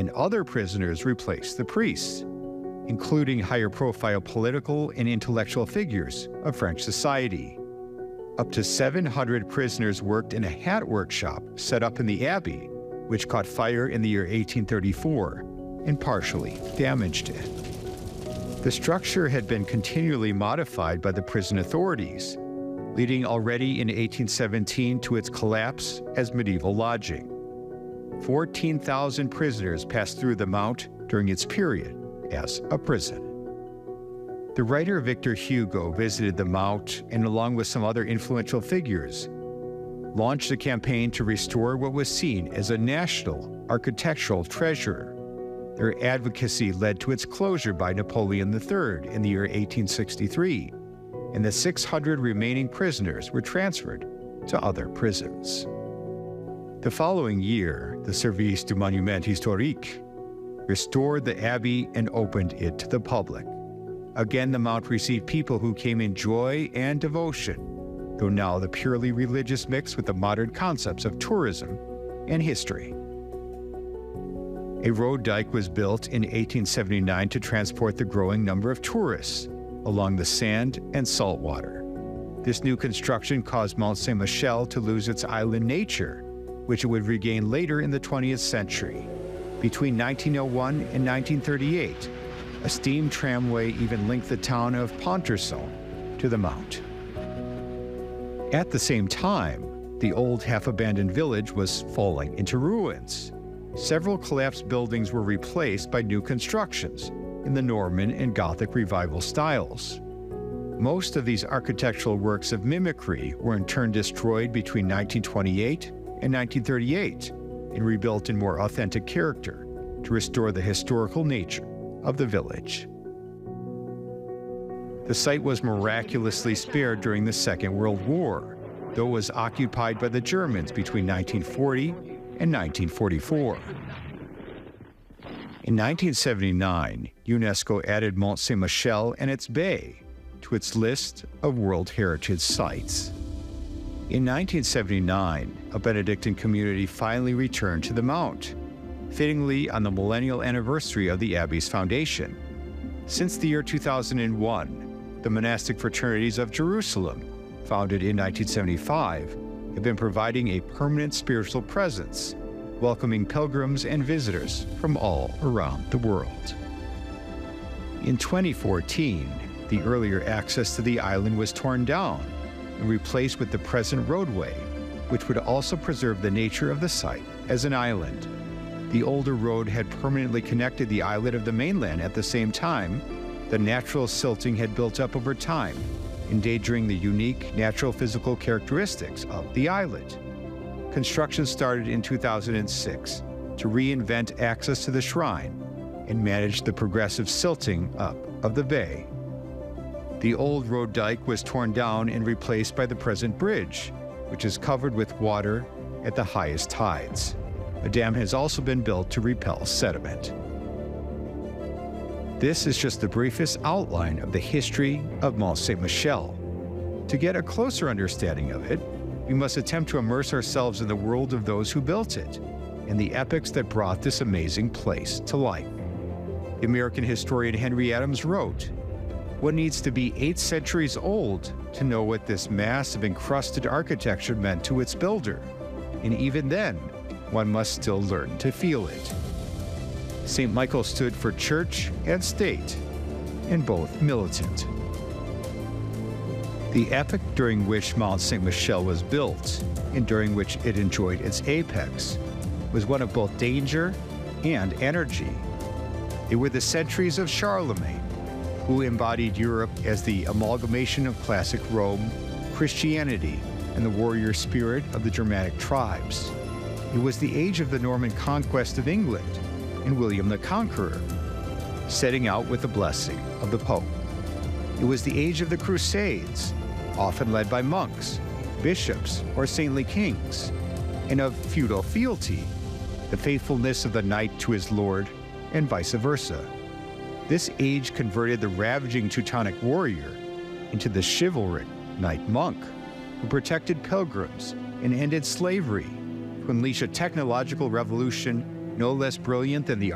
and other prisoners replaced the priests, including higher-profile political and intellectual figures of French society. Up to 700 prisoners worked in a hat workshop set up in the abbey, which caught fire in the year 1834 and partially damaged it. The structure had been continually modified by the prison authorities, leading already in 1817 to its collapse as medieval lodging. 14,000 prisoners passed through the Mount during its period as a prison. The writer Victor Hugo visited the Mount and, along with some other influential figures, launched a campaign to restore what was seen as a national architectural treasure. Their advocacy led to its closure by Napoleon III in the year 1863, and the 600 remaining prisoners were transferred to other prisons. The following year, the Service du Monument Historique restored the abbey and opened it to the public. Again, the Mount received people who came in joy and devotion, though now the purely religious mix with the modern concepts of tourism and history. A road dike was built in 1879 to transport the growing number of tourists along the sand and salt water. This new construction caused Mont Saint-Michel to lose its island nature, which it would regain later in the 20th century. Between 1901 and 1938, a steam tramway even linked the town of Pontorson to the Mount. At the same time, the old half-abandoned village was falling into ruins. Several collapsed buildings were replaced by new constructions in the Norman and Gothic Revival styles. Most of these architectural works of mimicry were in turn destroyed between 1928 and 1938 and rebuilt in more authentic character to restore the historical nature of the village. The site was miraculously spared during the Second World War, though it was occupied by the Germans between 1940 and 1944. In 1979, UNESCO added Mont Saint-Michel and its bay to its list of World Heritage Sites. In 1979, a Benedictine community finally returned to the Mount, fittingly on the millennial anniversary of the Abbey's foundation. Since the year 2001, the monastic fraternities of Jerusalem, founded in 1975, have been providing a permanent spiritual presence, welcoming pilgrims and visitors from all around the world. In 2014, the earlier access to the island was torn down and replaced with the present roadway, which would also preserve the nature of the site as an island. The older road had permanently connected the islet of the mainland. At the same time, the natural silting had built up over time, endangering the unique natural physical characteristics of the islet. Construction started in 2006 to reinvent access to the shrine and manage the progressive silting up of the bay. The old road dike was torn down and replaced by the present bridge, which is covered with water at the highest tides. A dam has also been built to repel sediment. This is just the briefest outline of the history of Mont Saint-Michel. To get a closer understanding of it, we must attempt to immerse ourselves in the world of those who built it and the epics that brought this amazing place to life. The American historian Henry Adams wrote, "One needs to be 8 centuries old to know what this massive encrusted architecture meant to its builder, and even then, one must still learn to feel it." St. Michael stood for church and state, and both militant. The epoch during which Mont Saint-Michel was built, and during which it enjoyed its apex, was one of both danger and energy. They were the centuries of Charlemagne, who embodied Europe as the amalgamation of classic Rome, Christianity, and the warrior spirit of the Germanic tribes. It was the age of the Norman conquest of England and William the Conqueror, setting out with the blessing of the Pope. It was the age of the Crusades, often led by monks, bishops, or saintly kings, and of feudal fealty, the faithfulness of the knight to his lord, and vice versa. This age converted the ravaging Teutonic warrior into the chivalric knight-monk, who protected pilgrims and ended slavery, to unleash a technological revolution no less brilliant than the